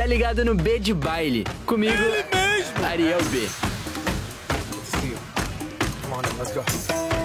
ligado no B de baile. Comigo, Ele mesmo! Ariel B. Come on, then, let's go.